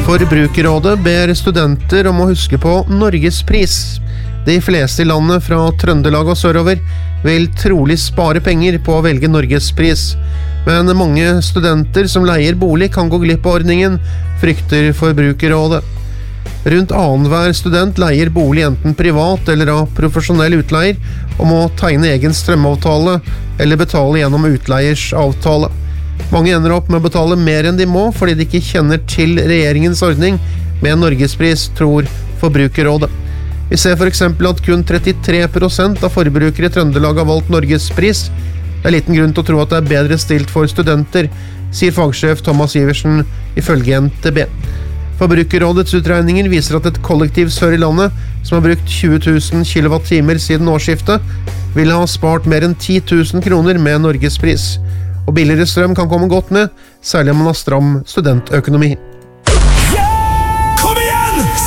Forbrukerrådet ber studenter om å huske på Norgespris. De fleste i landet fra Trøndelag og sørover vil trolig spare penger på å velge Norgespris. Men mange studenter som leier bolig kan gå glipp av ordningen, frykter Forbrukerrådet. Rundt annenhver student leier bolig enten privat eller av profesjonell utleier og må tegne egen strømavtale eller betale gjennom utleiers avtale. Mange ender opp med å betale mer enn de må fordi de ikke kjenner til regjeringens ordning med Norgespris, tror Forbrukerrådet. Vi ser for eksempel at kun 33% av forbrukere i Trøndelag har valgt Norgespris. Det er liten grunn til å tro at det er bedre stilt for studenter, sier fagsjef Thomas Iversen ifølge NTB. Forbrukerrådets utregninger viser at et kollektiv sør i landet, som har brukt 20 000 kWh siden årsskiftet, ville ha spart mer enn 10 000 kroner med Norgespris. Og billigere strøm kan komme godt med, særlig om man har stram studentøkonomi.